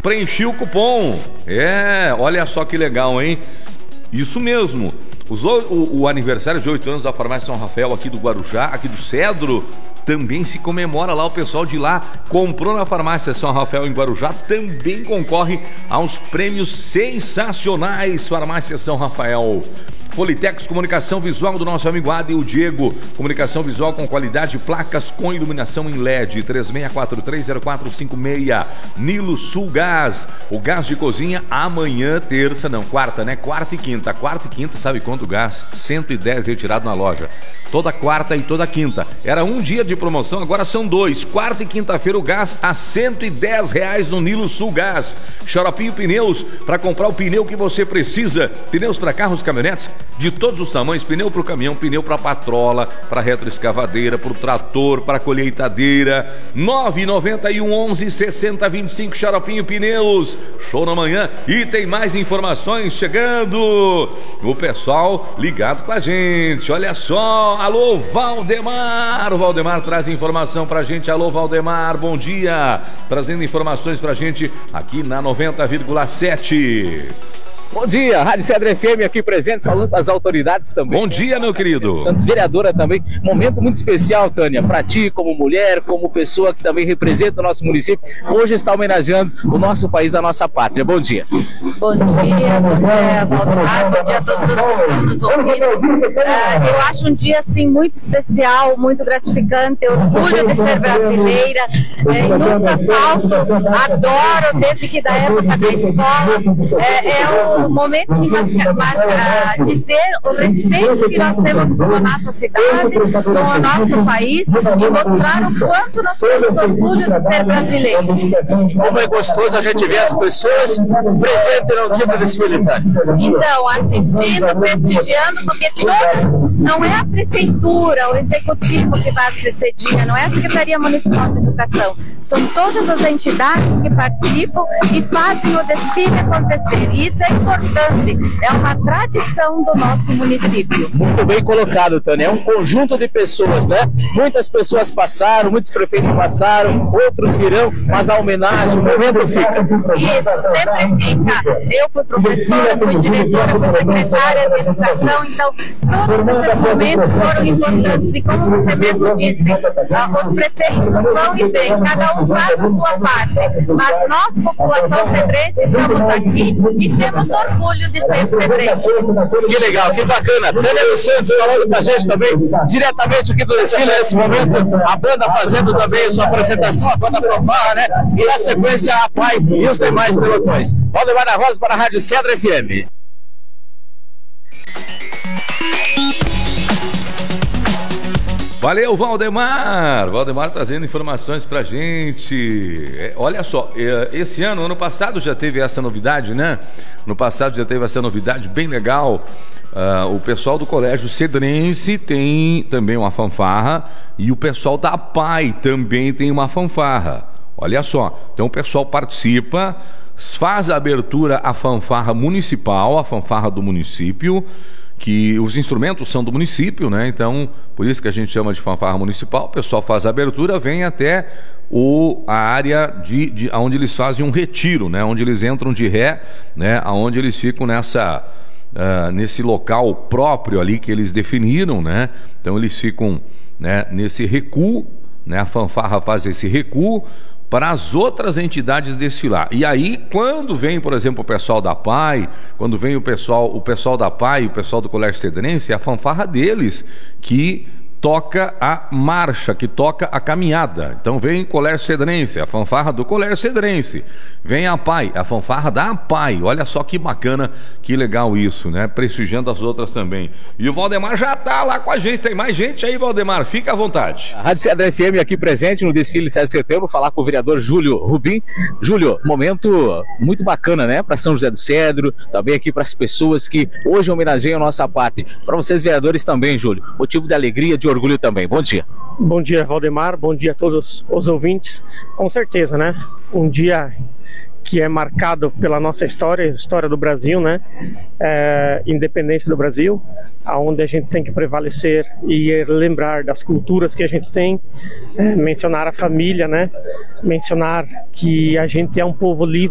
preenchi o cupom. Olha só que legal, hein? Isso mesmo. O aniversário de 8 anos da Farmácia São Rafael aqui do Guarujá, aqui do Cedro, também se comemora lá. O pessoal de lá comprou na Farmácia São Rafael em Guarujá, também concorre aos prêmios sensacionais. Farmácia São Rafael. Politex, comunicação visual do nosso amigo Adi, o Diego. Comunicação visual com qualidade, placas com iluminação em LED. 36430456. Nilo Sul Gás. O gás de cozinha amanhã, quarta, né? Quarta e quinta, sabe quanto gás? 110 retirado na loja. Toda quarta e toda quinta. Era um dia de promoção, agora são 2. Quarta e quinta-feira o gás a R$110 no Nilo Sul Gás. Xaropinho Pneus, para comprar o pneu que você precisa. Pneus para carros, caminhonetes de todos os tamanhos, pneu para o caminhão, pneu para patrola, para retroescavadeira, para o trator, para colheitadeira. 991 11 60 25. Xaropinho Pneus. Show na manhã. E tem mais informações chegando. O pessoal ligado com a gente. Olha só. Alô, Valdemar. O Valdemar traz informação pra gente. Alô, Valdemar, bom dia. Trazendo informações pra gente aqui na 90,7. Bom dia, Rádio Cedro FM aqui presente, falando com as autoridades também. Bom dia, meu querido. Santos, vereadora também. Momento muito especial, Tânia, para ti, como mulher, como pessoa que também representa o nosso município. Hoje está homenageando o nosso país, a nossa pátria. Bom dia. Bom dia, Valdemar. Bom dia a todos os que estão nos ouvindo. Eu acho um dia, assim, muito especial, muito gratificante. Orgulho de ser brasileira. Nunca falto. Adoro, desde que da época da escola. É um momento que marca dizer o respeito que nós temos com a nossa cidade, com o nosso país, e mostrar o quanto nós temos orgulho de ser brasileiros. Como é gostoso a gente ver as pessoas presentes no dia do desfile. Então, assistindo, prestigiando, porque todas, não é a prefeitura, o executivo que faz esse dia, não é a Secretaria Municipal de Educação, são todas as entidades que participam e fazem o desfile acontecer. E isso é importante, é uma tradição do nosso município. Muito bem colocado, Tânia. É um conjunto de pessoas, né? Muitas pessoas passaram, muitos prefeitos passaram, outros virão, mas a homenagem, o momento fica. Isso, sempre fica. Eu fui professora, fui diretora, fui secretária de educação, então todos esses momentos foram importantes. E como você mesmo disse, os prefeitos vão e vêm, cada um faz a sua parte, mas nós, população cedrense, estamos aqui e temos orgulho de ser cedrenses. Que legal, que bacana. Tânia dos Santos falando com a gente também, diretamente aqui do desfile, nesse momento, a banda fazendo também a sua apresentação, a banda Fanfarra, né? E na sequência a PAI e os demais pelotões. Valdemar da Rosa para a Rádio Cedro FM. Valeu, Valdemar! Valdemar trazendo informações pra gente. Olha só, ano passado já teve essa novidade, né? No passado já teve essa novidade bem legal. O pessoal do Colégio Cedrense tem também uma fanfarra e o pessoal da PAI também tem uma fanfarra. Olha só, então o pessoal participa, faz a abertura à fanfarra municipal, a fanfarra do município, que os instrumentos são do município, né? Então, por isso que a gente chama de fanfarra municipal. O pessoal faz a abertura, vem até a área onde eles fazem um retiro, né? Onde eles entram de ré, né? Onde eles ficam nesse local próprio ali que eles definiram, né? Então eles ficam, né, nesse recuo, né? A fanfarra faz esse recuo para as outras entidades desfilar. E aí, quando vem, por exemplo, o pessoal da PAI, quando vem o pessoal da PAI, o pessoal do Colégio Cedrense, é a fanfarra deles que toca a marcha, que toca a caminhada. Então vem o Colégio Cedrense, a fanfarra do Colégio Cedrense. Vem a PAI, a fanfarra da PAI. Olha só que bacana, que legal isso, né? Prestigiando as outras também. E o Valdemar já tá lá com a gente. Tem mais gente aí, Valdemar. Fica à vontade. A Rádio Cedro FM aqui presente no desfile 7 de setembro, falar com o vereador Júlio Rubim. Júlio, momento muito bacana, né? Para São José do Cedro, também aqui para as pessoas que hoje homenageiam a nossa pátria. Para vocês, vereadores, também, Júlio. Motivo de alegria, de orgulho também. Bom dia. Bom dia, Valdemar. Bom dia a todos os ouvintes. Com certeza, né? Um dia que é marcado pela nossa história, história do Brasil, né? Independência do Brasil, aonde a gente tem que prevalecer e lembrar das culturas que a gente tem, mencionar a família, né? Mencionar que a gente é um povo livre.